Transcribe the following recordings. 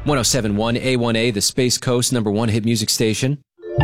1071 A1A, the Space Coast #1 hit music station.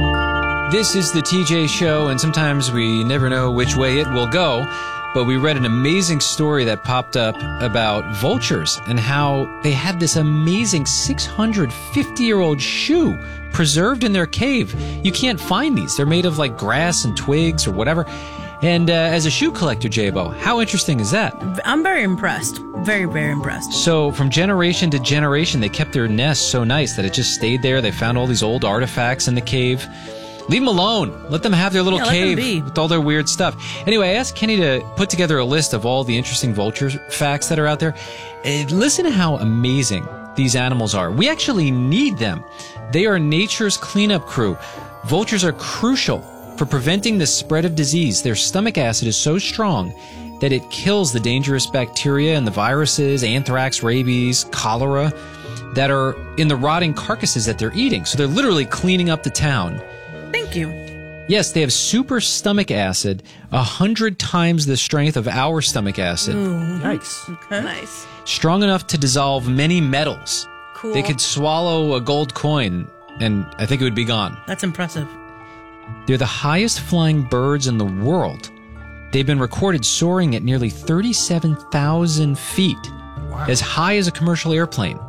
This is the TJ Show, and sometimes we never know which way it will go, but we read an amazing story that popped up about vultures and how they had this amazing 650-year-old shoe preserved in their cave. You can't find these. They're made of like grass and twigs or whatever. And as a shoe collector, J-Bo, how interesting is that? I'm very impressed. Very, very impressed. So from generation to generation, they kept their nest so nice that it just stayed there. They found all these old artifacts in the cave. Leave them alone. Let them have their little cave with all their weird stuff. Anyway, I asked Kenny to put together a list of all the interesting vulture facts that are out there. Listen to how amazing these animals are. We actually need them. They are nature's cleanup crew. Vultures are crucial for preventing the spread of disease. Their stomach acid is so strong that it kills the dangerous bacteria and the viruses, anthrax, rabies, cholera, that are in the rotting carcasses that they're eating. So they're literally cleaning up the town. Thank you. Yes, they have super stomach acid, 100 times the strength of our stomach acid. Ooh. Nice. Okay. Nice. Strong enough to dissolve many metals. Cool. They could swallow a gold coin, and I think it would be gone. That's impressive. They're the highest flying birds in the world. They've been recorded soaring at nearly 37,000 feet, as high as a commercial airplane.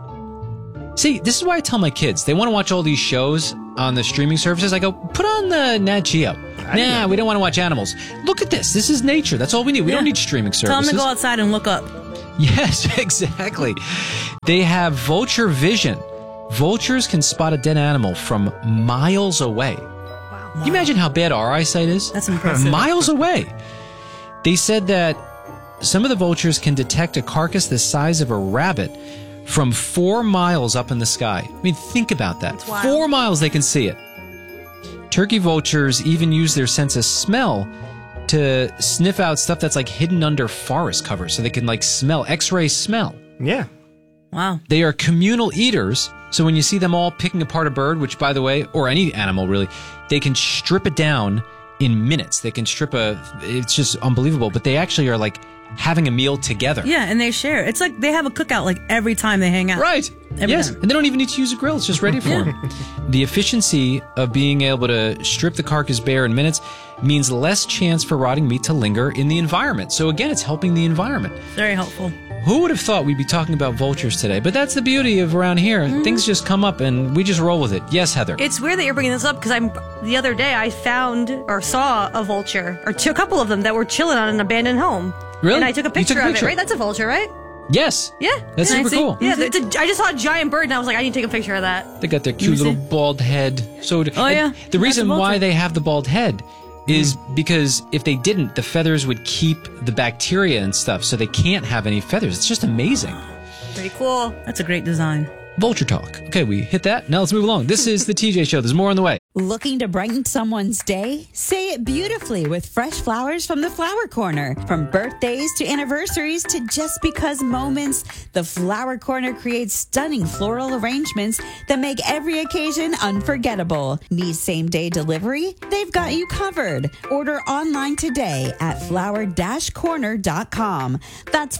See, this is why I tell my kids, they want to watch all these shows on the streaming services. I go, put on the Nat Geo. Nah, we don't want to watch animals. Look at this. This is nature. That's all we need. We don't need streaming services. Tell them to go outside and look up. Yes, exactly. They have vulture vision. Vultures can spot a dead animal from miles away. Wow. Can you imagine how bad our eyesight is? That's impressive. Miles away. They said that some of the vultures can detect a carcass the size of a rabbit from 4 miles up in the sky. I mean, think about that. 4 miles they can see it. Turkey vultures even use their sense of smell to sniff out stuff that's like hidden under forest cover, so they can like smell, X-ray smell. Yeah. Wow. They are communal eaters, so when you see them all picking apart a bird, which by the way, or any animal really, they can strip it down in minutes. They can strip it's just unbelievable, but they actually are like having a meal together. Yeah, and they share. It's like they have a cookout like every time they hang out. Right. Yes, time. and they don't even need to use a grill. It's just ready for them. The efficiency of being able to strip the carcass bare in minutes means less chance for rotting meat to linger in the environment. So again, it's helping the environment. Very helpful. Who would have thought we'd be talking about vultures today? But that's the beauty of around here. Things just come up and we just roll with it. Yes, Heather. It's weird that you're bringing this up because the other day I found or saw a vulture, or a couple of them that were chilling on an abandoned home. Really? And I took a picture of it, right? That's a vulture, right? Yes. Yeah. That's super cool. Yeah, I just saw a giant bird and I was like, I need to take a picture of that. They got their cute little bald head. So yeah. The reason That's a why vulture. they have the bald head is because if they didn't, the feathers would keep the bacteria and stuff, so they can't have any feathers. It's just amazing. Pretty cool. That's a great design. Vulture talk. Okay, we hit that. Now let's move along. This is the TJ Show. There's more on the way. Looking to brighten someone's day? Say it beautifully with fresh flowers from the Flower Corner. From birthdays to anniversaries to just because moments, the Flower Corner creates stunning floral arrangements that make every occasion unforgettable. Need same-day delivery? They've got you covered. Order online today at flower-corner.com. That's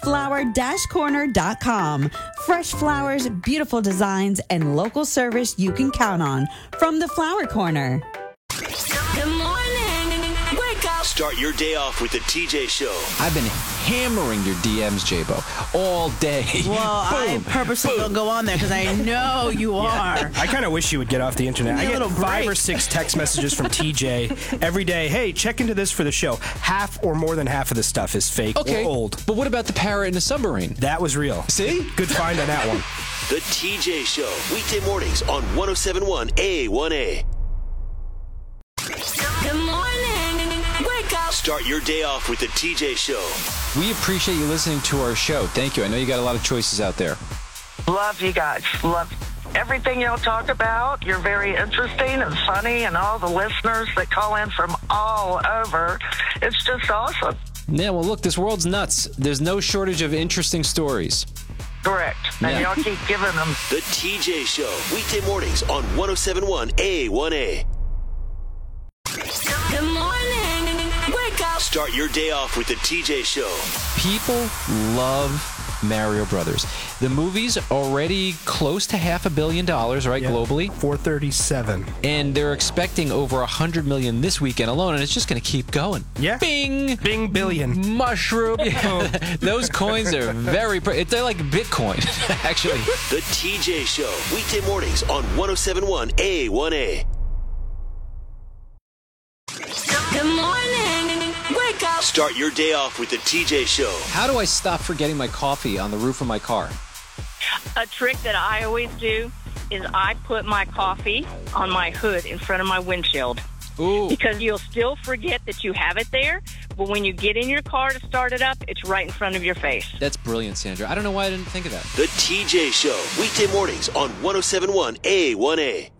flower-corner.com. Fresh flowers, beautiful designs, and local service you can count on from the Flower Corner. Good morning. Wake up. Start your day off with the TJ Show. I've been hammering your DMs, J-Bo, all day. Well, I purposely don't go on there because I know you are. I kind of wish you would get off the internet. I get 5 or 6 text messages from TJ every day. Hey, check into this for the show. Half or more than half of this stuff is fake or old. But what about the parrot in a submarine? That was real. See? Good find on that one. The TJ Show. Weekday mornings on 1071 A1A. Good morning. Wake up. Start your day off with the TJ Show. We appreciate you listening to our show. Thank you. I know you got a lot of choices out there. Love you guys. Love everything y'all talk about. You're very interesting and funny, and all the listeners that call in from all over. It's just awesome. Yeah, well, look, this world's nuts. There's no shortage of interesting stories. Correct. And y'all keep giving them. The TJ Show. Weekday mornings on 1071 A1A. Good morning. Wake up. Start your day off with the TJ Show. People love Mario Brothers. The movie's already close to $500 million, right, globally? 437. And they're expecting over $100 million this weekend alone, and it's just going to keep going. Yeah. Bing! Bing billion. Mushroom. Yeah. Those coins are they're like Bitcoin, actually. The TJ Show, weekday mornings on 107.1 A1A. Good morning. Wake up. Start your day off with the TJ Show. How do I stop forgetting my coffee on the roof of my car? A trick that I always do is I put my coffee on my hood in front of my windshield. Ooh. Because you'll still forget that you have it there, but when you get in your car to start it up, it's right in front of your face. That's brilliant, Sandra. I don't know why I didn't think of that. The TJ Show, weekday mornings on 107.1 A1A.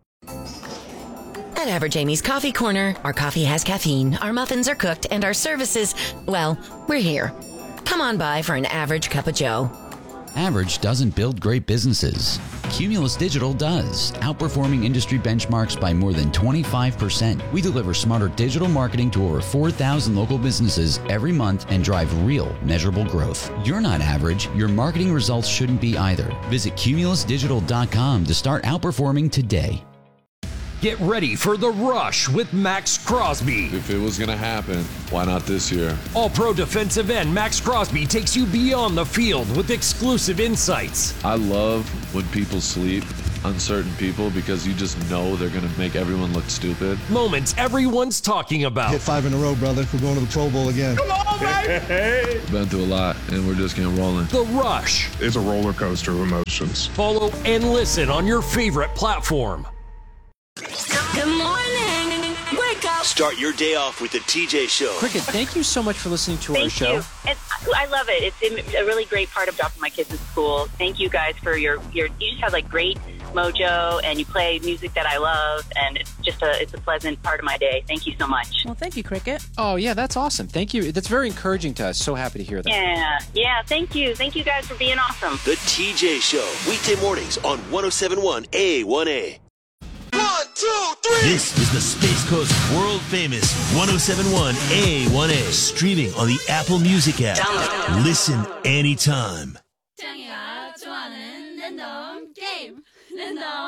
At Average Amy's Coffee Corner, our coffee has caffeine, our muffins are cooked, and our services, well, we're here. Come on by for an average cup of joe. Average doesn't build great businesses. Cumulus Digital does, outperforming industry benchmarks by more than 25%. We deliver smarter digital marketing to over 4,000 local businesses every month and drive real, measurable growth. You're not average. Your marketing results shouldn't be either. Visit cumulusdigital.com to start outperforming today. Get ready for The Rush with Max Crosby. If it was going to happen, why not this year? All-pro defensive end Max Crosby takes you beyond the field with exclusive insights. I love when people sleep on certain people because you just know they're going to make everyone look stupid. Moments everyone's talking about. Hit 5 in a row, brother. We're going to the Pro Bowl again. Come on, baby! Been through a lot, and we're just getting rolling. The Rush. It's a roller coaster of emotions. Follow and listen on your favorite platform. Good morning. Wake up. Start your day off with the TJ Show. Cricket, thank you so much for listening to our show. And I love it. It's a really great part of dropping my kids in school. Thank you guys for your you just have like great mojo and you play music that I love and it's a pleasant part of my day. Thank you so much. Well, thank you, Cricket. Oh, yeah, that's awesome. Thank you. That's very encouraging to us. So happy to hear that. Yeah. Thank you. Thank you guys for being awesome. The TJ Show, weekday mornings on 107.1 A1A. 1, 2, 3. This is the Space Coast world famous 107.1 A1A. Streaming on the Apple Music app. Listen anytime.